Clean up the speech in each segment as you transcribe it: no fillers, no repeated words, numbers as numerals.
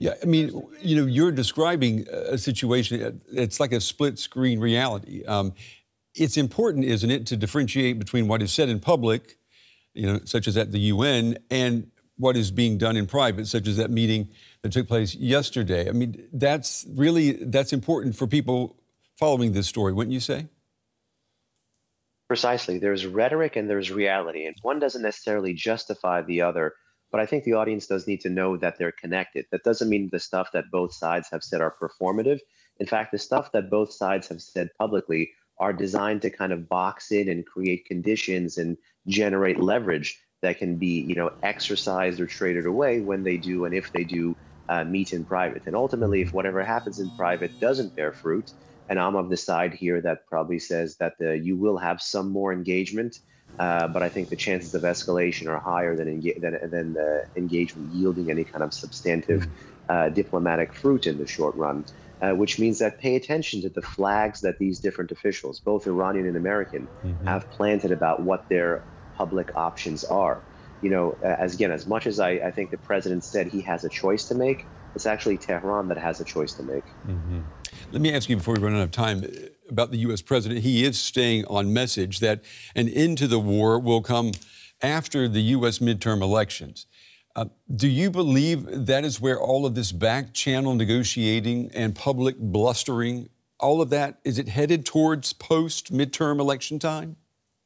Yeah, I mean, you're describing a situation, it's like a split screen reality. It's important, isn't it, to differentiate between what is said in public, such as at the UN, and what is being done in private, such as that meeting that took place yesterday. I mean, that's important for people following this story, wouldn't you say? Precisely. There's rhetoric and there's reality, and one doesn't necessarily justify the other. But I think the audience does need to know that they're connected. That doesn't mean the stuff that both sides have said are performative. In fact, the stuff that both sides have said publicly are designed to kind of box in and create conditions and generate leverage that can be, exercised or traded away when they do and if they do meet in private. And ultimately, if whatever happens in private doesn't bear fruit, and I'm of the side here that probably says that you will have some more engagement, but I think the chances of escalation are higher than the engagement yielding any kind of substantive diplomatic fruit in the short run, which means that pay attention to the flags that these different officials, both Iranian and American, have planted about what their public options are. As much as I think the president said he has a choice to make, it's actually Tehran that has a choice to make. Let me ask you before we run out of time about the U.S. president. He is staying on message that an end to the war will come after the U.S. midterm elections. Do you believe that is where all of this back-channel negotiating and public blustering, all of that, is it headed towards post-midterm election time?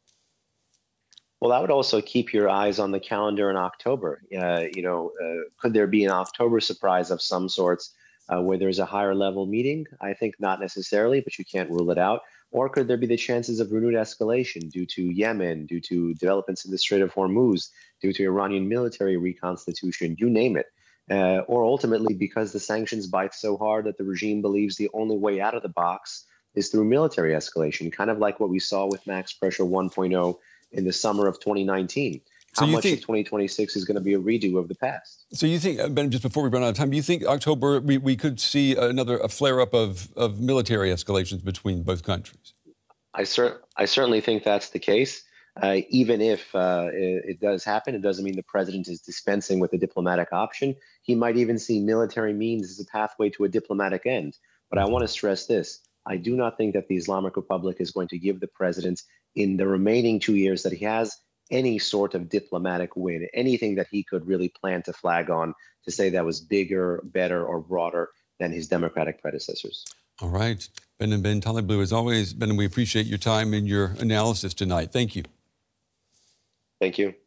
Well, I would also keep your eyes on the calendar in October. Could there be an October surprise of some sorts where there's a higher level meeting? I think not necessarily, but you can't rule it out. Or could there be the chances of renewed escalation due to Yemen, due to developments in the Strait of Hormuz, due to Iranian military reconstitution, you name it. Or ultimately because the sanctions bite so hard that the regime believes the only way out of the box is through military escalation, kind of like what we saw with Max Pressure 1.0 in the summer of 2019. How much of 2026 is going to be a redo of the past? So you think, Ben, just before we run out of time, do you think October we could see a flare-up of military escalations between both countries? I certainly think that's the case. Even if it does happen, it doesn't mean the president is dispensing with the diplomatic option. He might even see military means as a pathway to a diplomatic end. But I want to stress this. I do not think that the Islamic Republic is going to give the president, in the remaining 2 years that he has, any sort of diplomatic win, anything that he could really plant a flag on to say that was bigger, better, or broader than his Democratic predecessors. All right. Ben Taleblu, as always, Ben, we appreciate your time and your analysis tonight. Thank you. Thank you.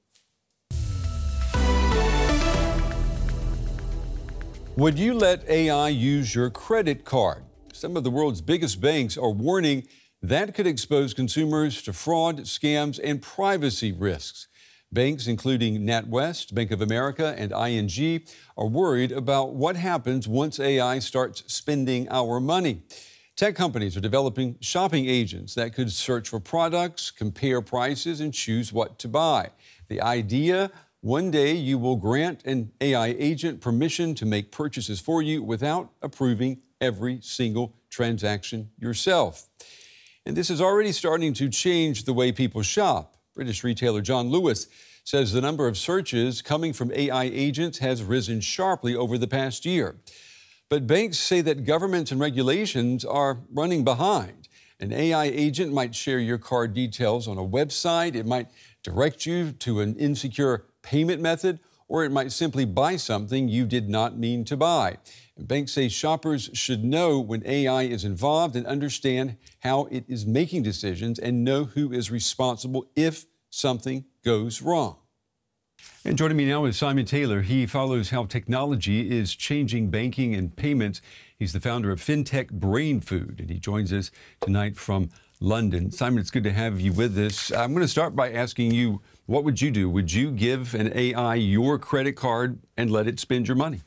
Would you let AI use your credit card? Some of the world's biggest banks are warning that could expose consumers to fraud, scams, and privacy risks. Banks, including NatWest, Bank of America, and ING, are worried about what happens once AI starts spending our money. Tech companies are developing shopping agents that could search for products, compare prices, and choose what to buy. The idea: one day you will grant an AI agent permission to make purchases for you without approving every single transaction yourself. And this is already starting to change the way people shop. British retailer John Lewis says the number of searches coming from AI agents has risen sharply over the past year. But banks say that governments and regulations are running behind. An AI agent might share your card details on a website. It might direct you to an insecure payment method, or it might simply buy something you did not mean to buy. And banks say shoppers should know when AI is involved and understand how it is making decisions and know who is responsible if something goes wrong. And joining me now is Simon Taylor. He follows how technology is changing banking and payments. He's the founder of FinTech Brain Food, and he joins us tonight from London. Simon, it's good to have you with us. I'm going to start by asking you, what would you do? Would you give an AI your credit card and let it spend your money?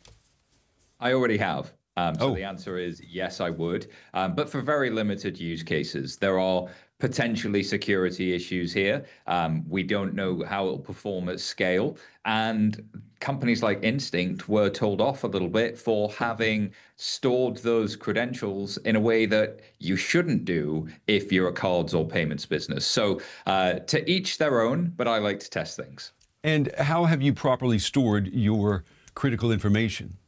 I already have. So the answer is yes, I would, but for very limited use cases. There are potentially security issues here. We don't know how it'll perform at scale. And companies like Instinct were told off a little bit for having stored those credentials in a way that you shouldn't do if you're a cards or payments business. So to each their own, but I like to test things. And how have you properly stored your critical information?